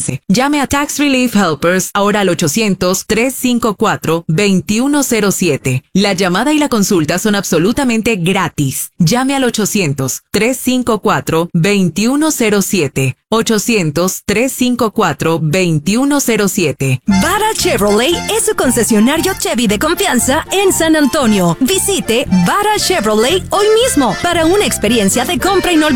2015. Llame a Tax Relief Helpers ahora al 800-354-2107. La llamada y la consulta son absolutamente gratis. Llame al 800-354-2107. 800-354-2107. Vara Chevrolet es su concesionario Chevy de confianza en San Antonio. Visite Vara Chevrolet hoy mismo para una experiencia de compra inolvidable.